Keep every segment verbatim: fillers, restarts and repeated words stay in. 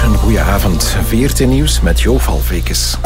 een goede avond. V R T Nieuws met Jo Valvekes.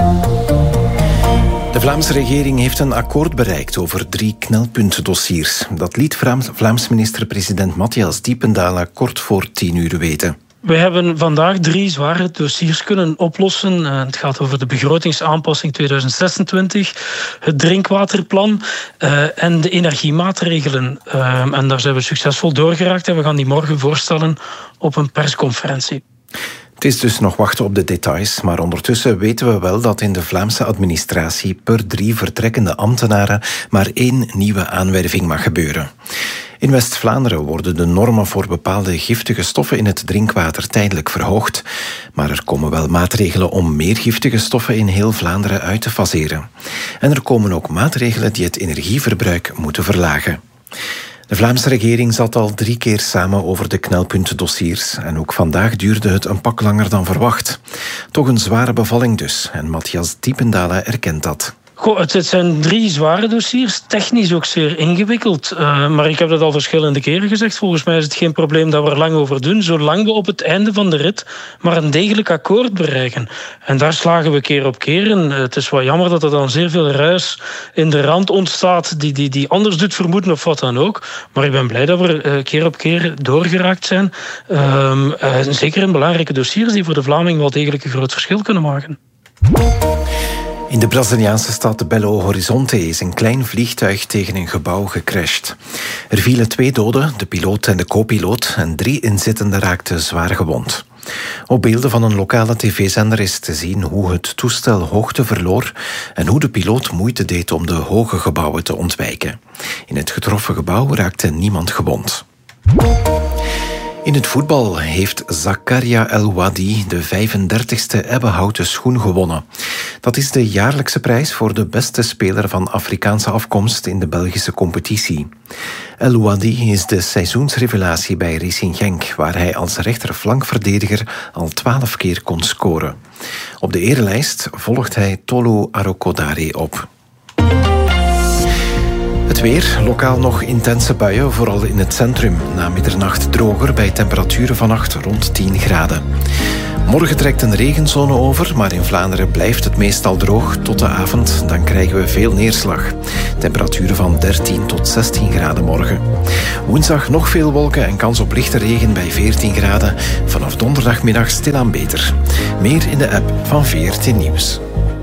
De Vlaamse regering heeft een akkoord bereikt over drie knelpuntdossiers. Dat liet Vlaams minister-president Matthias Diependalen kort voor tien uur weten. We hebben vandaag drie zware dossiers kunnen oplossen. Het gaat over de begrotingsaanpassing tweeduizend zesentwintig, het drinkwaterplan uh, en de energiemaatregelen. Uh, en daar zijn we succesvol doorgeraakt en we gaan die morgen voorstellen op een persconferentie. Het is dus nog wachten op de details, maar ondertussen weten we wel dat in de Vlaamse administratie per drie vertrekkende ambtenaren maar één nieuwe aanwerving mag gebeuren. In West-Vlaanderen worden de normen voor bepaalde giftige stoffen in het drinkwater tijdelijk verhoogd, maar er komen wel maatregelen om meer giftige stoffen in heel Vlaanderen uit te faseren. En er komen ook maatregelen die het energieverbruik moeten verlagen. De Vlaamse regering zat al drie keer samen over de knelpuntdossiers en ook vandaag duurde het een pak langer dan verwacht. Toch een zware bevalling dus en Matthias Diependalen erkent dat. Goh, het, het zijn drie zware dossiers, technisch ook zeer ingewikkeld. Uh, maar ik heb dat al verschillende keren gezegd. Volgens mij is het geen probleem dat we er lang over doen, zolang we op het einde van de rit maar een degelijk akkoord bereiken. En daar slagen we keer op keer in. Uh, het is wel jammer dat er dan zeer veel ruis in de rand ontstaat die, die, die anders doet vermoeden of wat dan ook. Maar ik ben blij dat we uh, keer op keer doorgeraakt zijn. Uh, uh, zeker in belangrijke dossiers die voor de Vlaming wel degelijk een groot verschil kunnen maken. In de Braziliaanse stad Belo Horizonte is een klein vliegtuig tegen een gebouw gecrashed. Er vielen twee doden, de piloot en de co-piloot, en drie inzittenden raakten zwaar gewond. Op beelden van een lokale tv-zender is te zien hoe het toestel hoogte verloor en hoe de piloot moeite deed om de hoge gebouwen te ontwijken. In het getroffen gebouw raakte niemand gewond. In het voetbal heeft Zakaria El Wadi de vijfendertigste ebbenhouten schoen gewonnen. Dat is de jaarlijkse prijs voor de beste speler van Afrikaanse afkomst in de Belgische competitie. El Wadi is de seizoensrevelatie bij Racing Genk, waar hij als rechterflankverdediger al twaalf keer kon scoren. Op de erelijst volgt hij Tolu Arokodare op. Het weer, lokaal nog intense buien, vooral in het centrum. Na middernacht droger bij temperaturen vannacht rond tien graden. Morgen trekt een regenzone over, maar in Vlaanderen blijft het meestal droog tot de avond. Dan krijgen we veel neerslag. Temperaturen van dertien tot zestien graden morgen. Woensdag nog veel wolken en kans op lichte regen bij veertien graden. Vanaf donderdagmiddag stilaan beter. Meer in de app van V R T Nieuws.